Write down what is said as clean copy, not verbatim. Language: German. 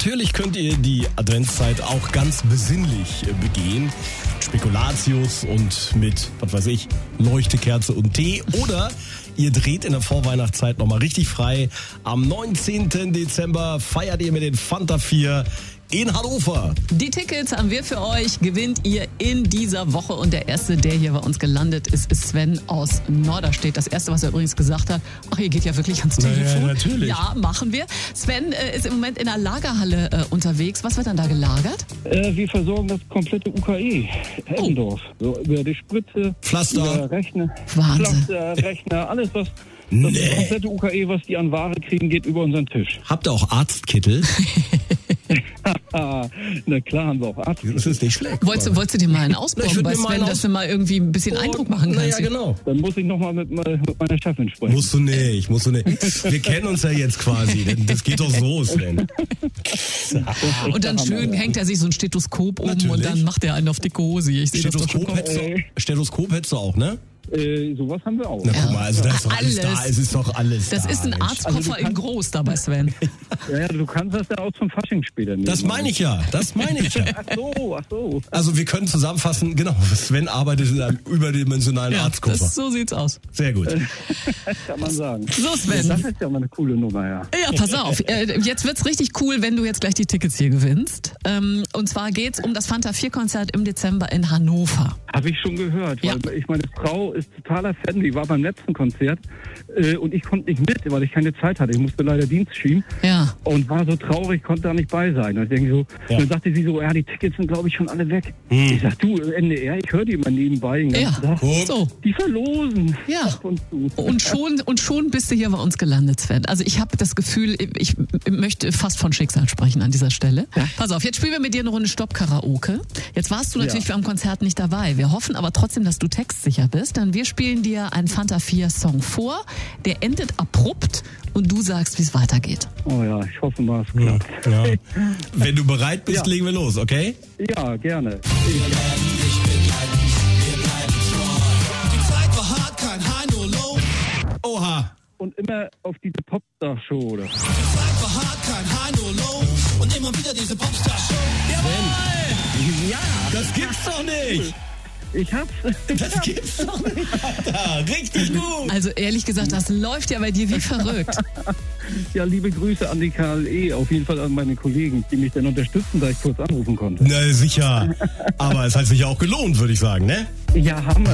Natürlich könnt ihr die Adventszeit auch ganz besinnlich begehen. Spekulatius und mit, was weiß ich, Leuchtekerze und Tee. Oder ihr dreht in der Vorweihnachtszeit nochmal richtig frei. Am 19. Dezember feiert ihr mit den Fanta 4 in Hannover. Die Tickets haben wir für euch, gewinnt ihr in dieser Woche. Und der Erste, der hier bei uns gelandet ist, ist Sven aus Norderstedt. Das Erste, was er übrigens gesagt hat, ach, ihr geht ja wirklich ans Telefon. Ja, natürlich. Ja, machen wir. Sven ist im Moment in der Lagerhalle unterwegs. Was wird dann da gelagert? Wir versorgen das komplette UKE, Eppendorf. So, über die Spritze, Pflaster. über Rechner, Wahnsinn. Pflaster, Rechner, alles was... Nee. Das komplette UKE, was die an Ware kriegen, geht über unseren Tisch. Habt ihr auch Arztkittel? Na klar, haben wir auch Arzt. Das ist nicht schlecht. Wolltest du dir mal einen Ich ausbauen würd bei mir mal Sven, einen dass du mal irgendwie ein bisschen Eindruck machen kannst? Ja, genau. Dann muss ich nochmal mit meiner Chefin sprechen. Musst du nicht. Wir kennen uns ja jetzt quasi. Das geht doch so, Sven. Und dann schön hängt er sich so ein Stethoskop um Natürlich. und dann macht er einen auf dicke Hose. Ich sehe das doch schon kommen. Stethoskop hättest du auch, ne? Sowas haben wir auch. Na guck mal, also da ist doch alles Alles. da. Es ist doch alles Das da. ist ein Mensch. Arztkoffer in groß da bei Sven. Ja, du kannst das ja auch zum Fasching später nehmen. Das meine ich ja. Ach so. Also wir können zusammenfassen, genau, Sven arbeitet in einem überdimensionalen Arztkoffer. So sieht's aus. Sehr gut. Kann man sagen. So, Sven. Das ist ja mal eine coole Nummer, ja. Ja, pass auf. Jetzt wird's richtig cool, wenn du jetzt gleich die Tickets hier gewinnst. Und zwar geht's um das Fanta 4 Konzert im Dezember in Hannover. Habe ich schon gehört, weil meine Frau ist totaler Fan, die war beim letzten Konzert und ich konnte nicht mit, weil ich keine Zeit hatte. Ich musste leider Dienst schieben Ja. und war so traurig, konnte da nicht bei sein. Und ich denke so, dann sagte sie so, ja, die Tickets sind glaube ich schon alle weg. Ich sag, du, NDR, ich höre die immer nebenbei den ganzen Tag. So. Die verlosen. Ja. Ab und zu. Und schon bist du hier bei uns gelandet, Sven. Also ich habe das Gefühl, ich möchte fast von Schicksal sprechen an dieser Stelle. Ja. Pass auf, jetzt spielen wir mit dir eine Runde Stopp-Karaoke. Jetzt warst du natürlich am Konzert nicht dabei. Wir hoffen aber trotzdem, dass du textsicher bist, denn wir spielen dir einen Fanta 4 Song vor. Der endet abrupt und du sagst, wie es weitergeht. Oh ja, ich hoffe mal, es klappt. Ja. Wenn du bereit bist, legen wir los, okay? Ja, gerne. Die Zeit war hart, kein High, nur Low. Oha. Und immer auf diese Popstar-Show, oder? Die Zeit war hart, kein High, nur Low. Und immer wieder diese Popstar-Show. Ja, das gibt's doch nicht. Ich hab's. Das gibt's doch nicht, Alter. Richtig gut. Also ehrlich gesagt, das läuft ja bei dir wie verrückt. Ja, liebe Grüße an die KLE, auf jeden Fall an meine Kollegen, die mich dann unterstützen, da ich kurz anrufen konnte. Na sicher. Aber es hat sich ja auch gelohnt, würde ich sagen, ne? Ja, Hammer.